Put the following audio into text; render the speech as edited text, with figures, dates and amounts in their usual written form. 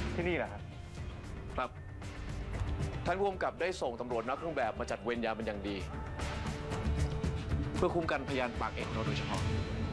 ที่นี่แหละครับครับท่านผู้กำกับได้ส่งตำรวจนอกเครื่องแบบมาจัดเวรยามเป็นอย่างดี เพื่อคุ้มกันพยานปากเอกเราโดยเฉพาะ